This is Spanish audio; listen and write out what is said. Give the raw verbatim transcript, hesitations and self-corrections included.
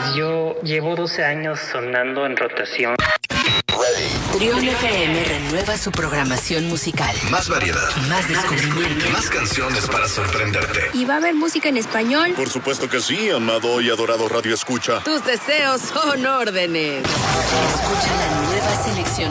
Pues yo llevo doce años sonando en rotación. Trión F M renueva su programación musical. Más variedad. Más descubrimiento. Más canciones para sorprenderte. ¿Y va a haber música en español? Por supuesto que sí, amado y adorado Radio Escucha. Tus deseos son órdenes. Escucha la nueva selección